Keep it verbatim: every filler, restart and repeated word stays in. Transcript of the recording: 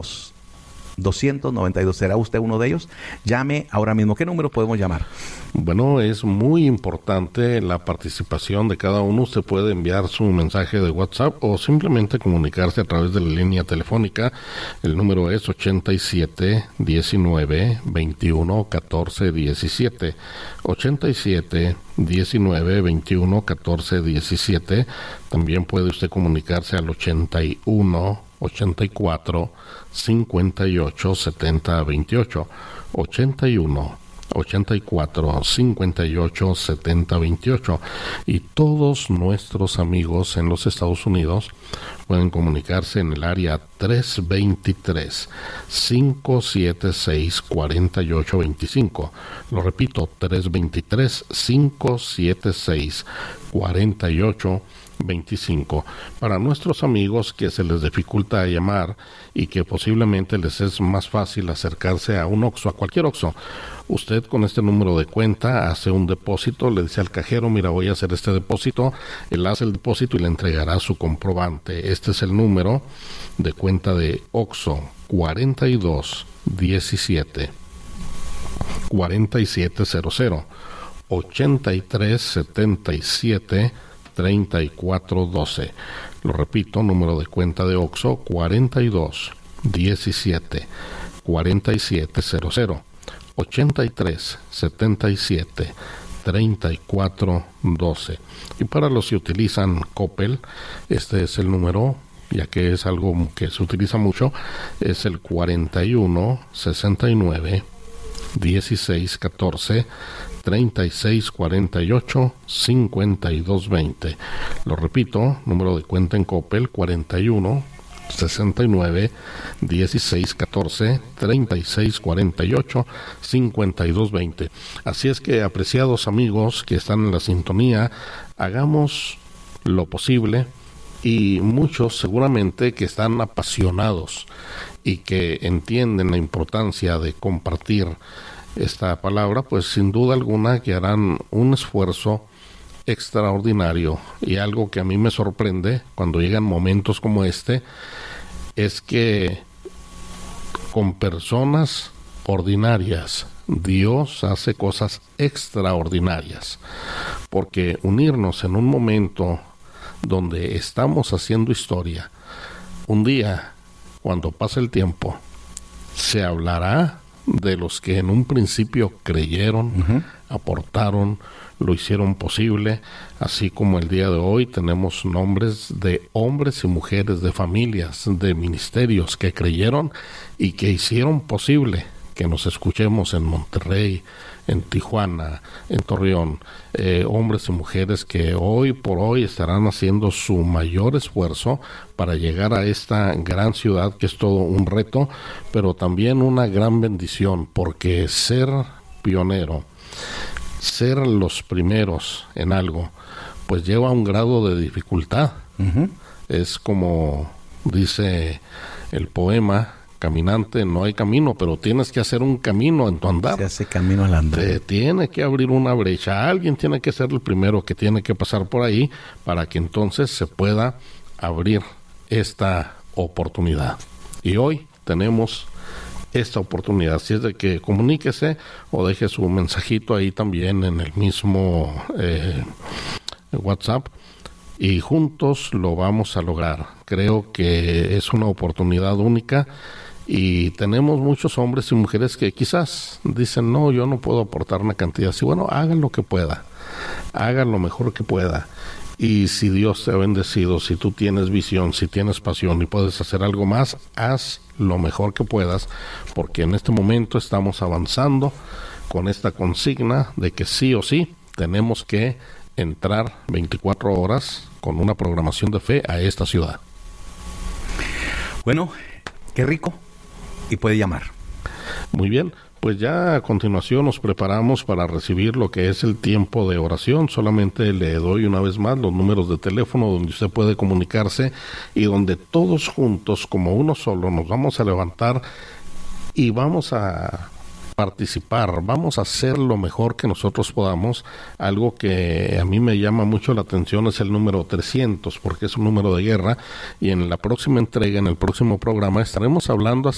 doscientos noventa y dos. ¿Será usted uno de ellos? Llame ahora mismo. ¿Qué número podemos llamar? Bueno, es muy importante la participación de cada uno. Usted puede enviar su mensaje de WhatsApp o simplemente comunicarse a través de la línea telefónica. El número es ochenta y siete, diecinueve, veintiuno, catorce, diecisiete. ochenta y siete, diecinueve, veintiuno, catorce, diecisiete. También puede usted comunicarse al ochenta y uno, ochenta y cuatro, cincuenta y ocho, setenta, veintiocho. ochenta y uno, ochenta y cuatro, cincuenta y ocho, setenta, veintiocho. Y todos nuestros amigos en los Estados Unidos pueden comunicarse en el área tres dos tres, cinco siete seis, cuatro ocho dos cinco. Lo repito, tres dos tres, cinco siete seis, cuatro ocho veinticinco. Para nuestros amigos que se les dificulta llamar y que posiblemente les es más fácil acercarse a un Oxxo, a cualquier Oxxo, usted con este número de cuenta hace un depósito, le dice al cajero, mira, voy a hacer este depósito, él hace el depósito y le entregará su comprobante. Este es el número de cuenta de Oxxo: cuarenta y dos, diecisiete, cuarenta y siete cero cero, ochenta y tres, setenta y siete, treinta y cuatro doce. Lo repito, número de cuenta de Oxxo: cuarenta y dos, diecisiete, cuarenta y siete cero cero, ochenta y tres, setenta y siete, treinta y cuatro doce. Y para los que utilizan Coppel, este es el número, ya que es algo que se utiliza mucho, es el cuarenta y uno, sesenta y nueve, dieciséis, catorce, treinta y seis, cuarenta y ocho, cincuenta y dos veinte. Lo repito, número de cuenta en Coppel: cuarenta y uno, sesenta y nueve, dieciséis, catorce, treinta y seis, cuarenta y ocho, cincuenta y dos veinte. Así es que, apreciados amigos que están en la sintonía, hagamos lo posible, y muchos seguramente que están apasionados y que entienden la importancia de compartir esta palabra, pues sin duda alguna que harán un esfuerzo extraordinario. Y algo que a mí me sorprende cuando llegan momentos como este es que con personas ordinarias Dios hace cosas extraordinarias, porque unirnos en un momento donde estamos haciendo historia, un día, cuando pase el tiempo, se hablará de los que en un principio creyeron, uh-huh. aportaron, lo hicieron posible, así como el día de hoy tenemos nombres de hombres y mujeres, de familias, de ministerios que creyeron y que hicieron posible que nos escuchemos en Monterrey, en Tijuana, en Torreón, eh, hombres y mujeres que hoy por hoy estarán haciendo su mayor esfuerzo para llegar a esta gran ciudad, que es todo un reto, pero también una gran bendición, porque ser pionero, ser los primeros en algo, pues lleva un grado de dificultad. Uh-huh. Es como dice el poema: caminante no hay camino, pero tienes que hacer un camino en tu andar. Se hace camino al andar. Te tiene que abrir una brecha. Alguien tiene que ser el primero que tiene que pasar por ahí para que entonces se pueda abrir esta oportunidad. Y hoy tenemos esta oportunidad. Así es de que comuníquese o deje su mensajito ahí también en el mismo eh, WhatsApp. Y juntos lo vamos a lograr. Creo que es una oportunidad única. Y tenemos muchos hombres y mujeres que quizás dicen, no, yo no puedo aportar una cantidad así. Bueno, hagan lo que pueda, hagan lo mejor que pueda. Y si Dios te ha bendecido, si tú tienes visión, si tienes pasión y puedes hacer algo más, haz lo mejor que puedas, porque en este momento estamos avanzando con esta consigna de que sí o sí tenemos que entrar veinticuatro horas con una programación de fe a esta ciudad. Bueno, qué rico. Y puede llamar. Muy bien, pues ya a continuación nos preparamos para recibir lo que es el tiempo de oración. Solamente le doy una vez más los números de teléfono donde usted puede comunicarse y donde todos juntos, como uno solo, nos vamos a levantar y vamos a participar, vamos a hacer lo mejor que nosotros podamos. Algo que a mí me llama mucho la atención es el número trescientos, porque es un número de guerra, y en la próxima entrega, en el próximo programa, estaremos hablando